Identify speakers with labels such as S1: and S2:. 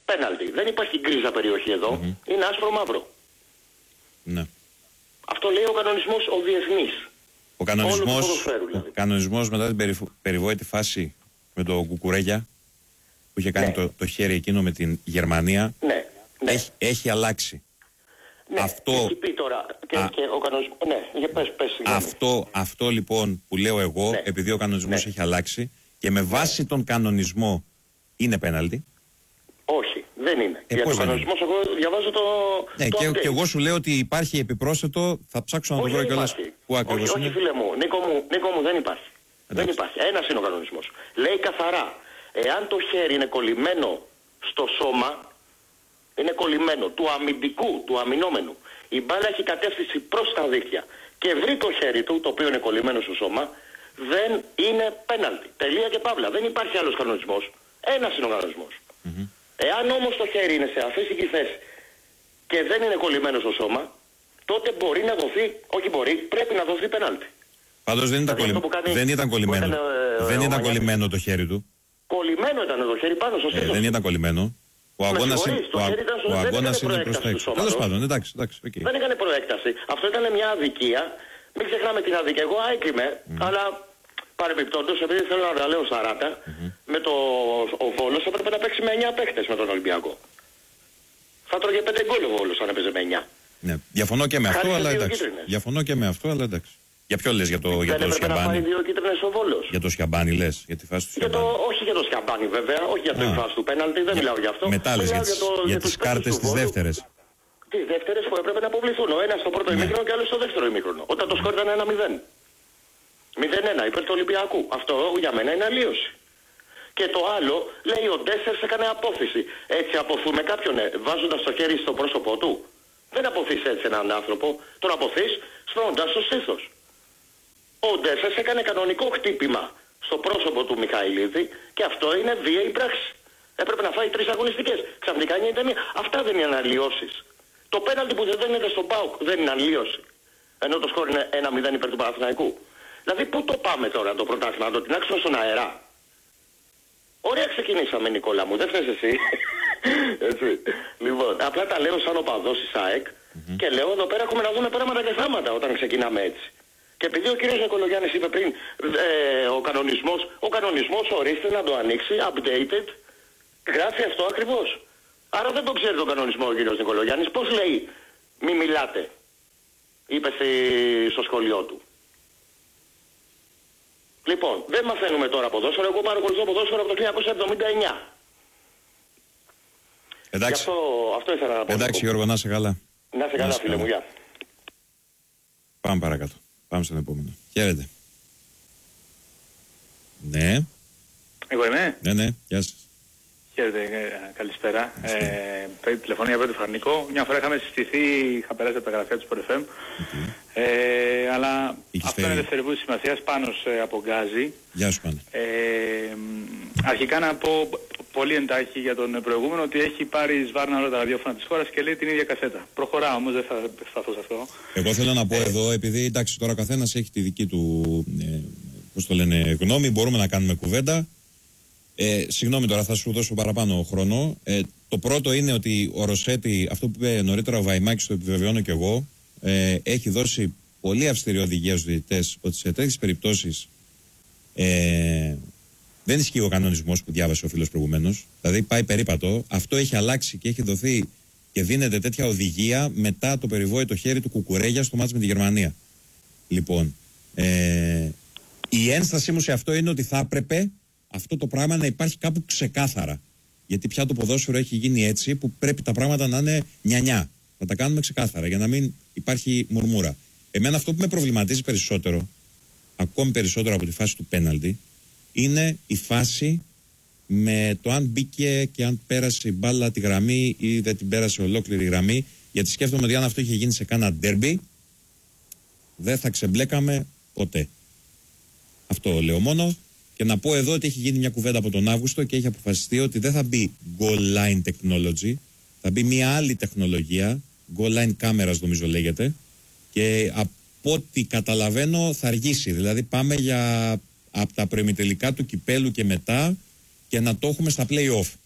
S1: πέναλτι. Δεν υπάρχει γκρίζα περιοχή εδώ. Είναι άσπρο μαύρο.
S2: Ναι.
S1: Αυτό λέει ο κανονισμός ο διεθνής.
S2: Ο κανονισμός μετά την περιβόητη φάση με το Κουκουρέγια που είχε κάνει το χέρι εκείνο με την Γερμανία.
S1: Ναι.
S2: Έχει αλλάξει.
S1: Ναι, έχει πει τώρα και ο κανονισμός. Ναι, πες.
S2: Αυτό λοιπόν που λέω εγώ, επειδή ο κανονισμός έχει αλλάξει και με βάση τον κανονισμό είναι πέναλτι.
S1: Όχι, δεν είναι. Για τον κανονισμό, εγώ διαβάζω το.
S3: Ναι, και εγώ σου λέω ότι υπάρχει επιπρόσθετο, θα ψάξω να το βρω κιόλας. Πού ακριβώς είναι.
S1: Όχι, φίλε μου, Νίκο μου, δεν υπάρχει. Δεν υπάρχει. Ένας είναι ο κανονισμός. Λέει καθαρά, εάν το χέρι είναι κολλημένο στο σώμα, είναι κολλημένο του αμυντικού, του αμυνόμενου, η μπάλα έχει κατεύθυνση προς τα δίχτυα και βρει το χέρι του, το οποίο είναι κολλημένο στο σώμα, δεν είναι πέναλτι. Τελεία και παύλα. Δεν υπάρχει άλλος κανονισμός. Ένας είναι ο κανονισμός. Εάν όμως το χέρι είναι σε αφύσικη θέση και δεν είναι κολλημένο στο σώμα, τότε μπορεί να δοθεί, όχι μπορεί, πρέπει να δοθεί πέναλτι.
S2: Πάντως δεν ήταν κολλημένο. Δεν ήταν κολλημένο το χέρι του.
S1: Κολλημένο ήταν το χέρι πάνω στο στήθος.
S2: Δεν ήταν κολλημένο. Ο αγώνας είναι προς τα έξω. Τέλος πάντων, εντάξει.
S1: Δεν έκανε προέκταση. Αυτό ήταν μια αδικία. Μην ξεχνάμε την αδικία. Εγώ ΑΕΚ είμαι, αλλά παρεμπιπτόντως, επειδή θέλω να τα λέω στα ράτα, με ο Βόλος έπρεπε να παίξει με 9 παίχτες με τον Ολυμπιακό. Θα τρώγε 5 γκολ ο Βόλος αν έπαιζε με 9.
S2: Ναι, διαφωνώ και με αυτό, αλλά εντάξει. Για ποιο λες, για το Σιαμπάνι?
S1: Δεν έπρεπε να πάει 2 κίτρινες ο Βόλος.
S2: Για το Σιαμπάνι λες, για τη φάση του Σιαμπάνι?
S1: Όχι για το Σιαμπάνι βέβαια, όχι για τη φάση του πέναλτι, δεν μιλάω για αυτό.
S2: Μετά λες για τις κάρτες τις δεύτερες.
S1: Τις δεύτερες που έπρεπε να αποβληθούν. Ο ένας στο πρώτο ημίχρονο και ο άλλος στο δεύτερο ημίχρονο. Όταν το σκορ ήταν 1-0. 0-1 υπέρ του Ολυμπιακού. Αυτό για μένα είναι αλλίωση. Και το άλλο λέει ο Ντέσσερς έκανε απόθυση. Έτσι αποθούμε κάποιον βάζοντας το χέρι στο πρόσωπό του. Δεν αποθείς έτσι έναν άνθρωπο. Τον αποθείς σπρώντας στο στήθος. Ο Ντέσσερς έκανε κανονικό χτύπημα στο πρόσωπο του Μιχαηλίδη και αυτό είναι βίαιη πράξη. Έπρεπε να φάει 3 αγωνιστικές. Ξαφνικά γίνεται μία. Αυτά δεν είναι αλλοιώσεις. Το πέναλτι που δεν δίνεται στον ΠΑΟΚ δεν είναι αλλίωση. Ενώ το σκορ είναι 1-0 υπέρ του Παναθηναϊκού. Δηλαδή πού το πάμε τώρα το πρωτάθλημα, να το τεινάξουμε στον αέρα? Ωραία ξεκινήσαμε Νικόλα μου, δεν θες εσύ? Έτσι. Λοιπόν, απλά τα λέω σαν οπαδός της ΑΕΚ και λέω εδώ πέρα έχουμε να δούμε πράγματα και θάματα όταν ξεκινάμε έτσι. Και επειδή ο κύριος Νικολογιάννης είπε πριν ο κανονισμός ορίστε να το ανοίξει, updated, γράφει αυτό ακριβώς. Άρα δεν το ξέρει τον κανονισμό ο κύριος Νικολογιάννης. Πώς λέει μη μιλάτε, είπε στο σχολείο του. Λοιπόν, δεν μαθαίνουμε τώρα ποδόσφαιρο. Εγώ παρακολουθώ ποδόσφαιρο από το 1979.
S2: Εντάξει.
S1: Αυτό ήθελα να πω.
S2: Εντάξει Γιώργο, να είσαι καλά.
S1: Να είσαι καλά φίλε μου, γεια.
S2: Πάμε παρακάτω. Πάμε στον επόμενο. Χαίρετε. Ναι.
S4: Εγώ είμαι.
S2: Ναι, γεια σας.
S4: Χαίρετε, καλησπέρα. Τηλεφωνία από τον Φαρνικό. Μια φορά είχαμε συστηθεί, είχα περάσει από τα γραφεία του Sport FM. Αλλά αυτό είναι δευτερευούς σημασίας πάνω από γκάζι.
S2: Γεια σου Πάνε.
S4: Αρχικά να πω πολύ εντάχει για τον προηγούμενο ότι έχει πάρει σβάρνα όλα τα ραδιόφωνα της χώρας και λέει την ίδια κασέτα. Προχωρά όμως, δεν θα σταθώ σε αυτό.
S2: Εγώ θέλω να πω εδώ, επειδή εντάξει τώρα ο καθένας έχει τη δική του πώς το λένε, γνώμη, μπορούμε να κάνουμε κουβέντα. Συγγνώμη τώρα, θα σου δώσω παραπάνω χρόνο. Το πρώτο είναι ότι ο Ροσέτη, αυτό που είπε νωρίτερα ο Βαϊμάκης, το επιβεβαιώνω και εγώ, έχει δώσει πολύ αυστηρή οδηγία στους διαιτητές ότι σε τέτοιες περιπτώσεις δεν ισχύει ο κανονισμός που διάβασε ο φίλος προηγουμένως. Δηλαδή πάει περίπατο. Αυτό έχει αλλάξει και έχει δοθεί και δίνεται τέτοια οδηγία μετά το περιβόητο χέρι του Κουκουρέγια στο μάτς με τη Γερμανία. Λοιπόν, η ένστασή μου σε αυτό είναι ότι θα έπρεπε αυτό το πράγμα να υπάρχει κάπου ξεκάθαρα. Γιατί πια το ποδόσφαιρο έχει γίνει έτσι που πρέπει τα πράγματα να είναι νιανιά. Να τα κάνουμε ξεκάθαρα για να μην υπάρχει μουρμούρα. Εμένα αυτό που με προβληματίζει περισσότερο, ακόμη περισσότερο από τη φάση του πέναλτι, είναι η φάση με το αν μπήκε και αν πέρασε η μπάλα τη γραμμή ή δεν την πέρασε ολόκληρη γραμμή. Γιατί σκέφτομαι ότι αν αυτό είχε γίνει σε κάνα ντέρμπι, δεν θα ξεμπλέκαμε ποτέ. Αυτό λέω μόνο. Και να πω εδώ ότι έχει γίνει μια κουβέντα από τον Αύγουστο και έχει αποφασιστεί ότι δεν θα μπει goal line technology, θα μπει μια άλλη τεχνολογία, goal line cameras νομίζω λέγεται, και από ό,τι καταλαβαίνω θα αργήσει. Δηλαδή πάμε από τα προημιτελικά του κυπέλου και μετά και να το έχουμε στα play-off.